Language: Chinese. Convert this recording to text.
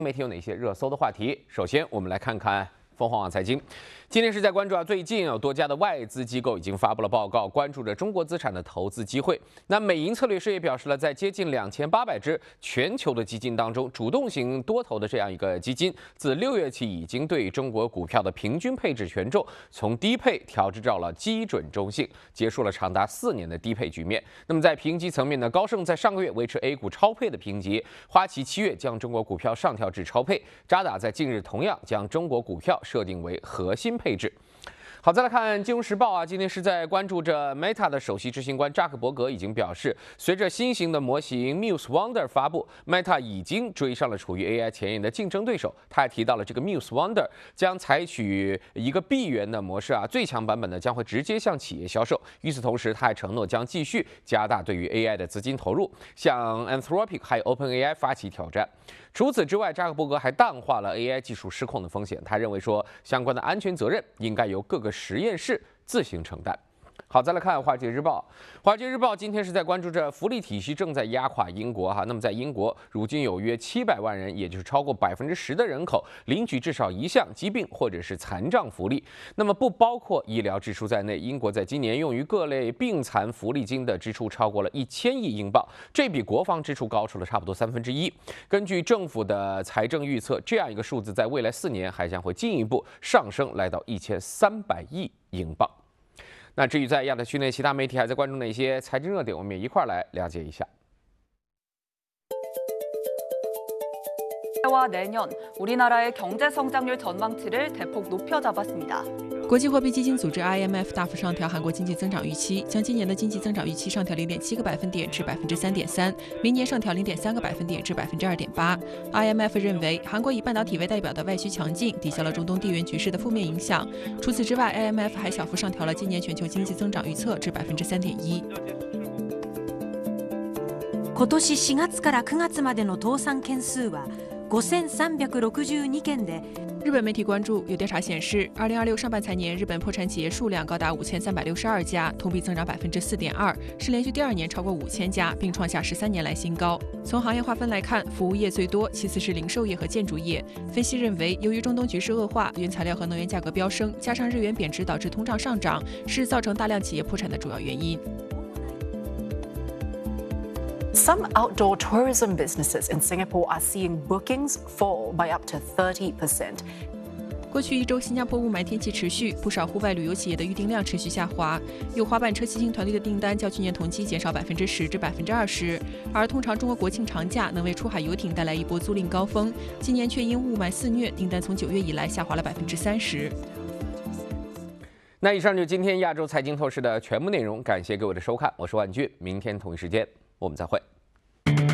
媒体有哪些热搜的话题？首先，我们来看看凤凰网财经。今天是在关注最近有多家的外资机构已经发布了报告，关注着中国资产的投资机会。那美银策略师也表示了，在接近2800只全球的基金当中，主动型多头的这样一个基金，自6月起已经对中国股票的平均配置权重从低配调至到了基准中性，结束了长达4年的低配局面。那么在评级层面呢，高盛在上个月维持 A 股超配的评级，花旗7月将中国股票上调至超配，渣打在近日同样将中国股票设定为核心配置。好，再来看《金融时报》啊，今天是在关注着 Meta 的首席执行官扎克伯格已经表示，随着新型的模型 Muse Wonder 发布 ，Meta 已经追上了处于 AI 前沿的竞争对手。他还提到了这个 Muse Wonder 将采取一个闭源的模式啊，最强版本呢将会直接向企业销售。与此同时，他还承诺将继续加大对于 AI 的资金投入，向 Anthropic 还有 OpenAI 发起挑战。除此之外，扎克伯格还淡化了 AI 技术失控的风险。他认为说，相关的安全责任应该由各个实验室自行承担。好，再来看《华尔街日报》。《华尔街日报》今天是在关注着福利体系正在压垮英国哈。那么在英国，如今有约700万人，也就是超过10%的人口领取至少一项疾病或者是残障福利。那么不包括医疗支出在内，英国在今年用于各类病残福利金的支出超过了1000亿英镑，这比国防支出高出了差不多1/3。根据政府的财政预测，这样一个数字在未来4年还将会进一步上升，来到1300亿英镑。那至于在亚太区内，其他媒体还在关注哪些财经热点，我们也一块儿来了解一下。 와 내년 우리나라의 경제 성장률 전망치를 대폭 높여잡았습니다. 国际货币基金组织 IMF 大幅上调韩国经济增长预期，将今年的经济增长预期上调0.7个百分点至3.3%，明年上调0.3个百分点至2.8%。IMF 认为，韩国以半导体为代表的外需强劲，抵消了中东地缘局势的负面影响。除此之外 ，IMF 还小幅上调了今年全球经济增长预测至3.1%。 今年4月から9月までの倒産件数は5362件で。 日本媒体关注，有调查显示，2026上半财年日本破产企业数量高达5362家，同比增长4.2%，是连续第2年超过5000家，并创下13年来新高。从行业划分来看，服务业最多，其次是零售业和建筑业。分析认为，由于中东局势恶化，原材料和能源价格飙升，加上日元贬值导致通胀上涨，是造成大量企业破产的主要原因。 Some outdoor tourism businesses in Singapore are seeing bookings fall by up to 30%. 过去1周，新加坡雾霾天气持续，不少户外旅游企业的预订量持续下滑。有滑板车骑行团队的订单较去年同期减少10%至20%。而通常中国国庆长假能为出海游艇带来一波租赁高峰，今年却因雾霾肆虐，订单从9月以来下滑了30%。 那以上就是今天亚洲财经透视的全部内容，感谢各位的收看，我是万俊，明天同一时间我们再会。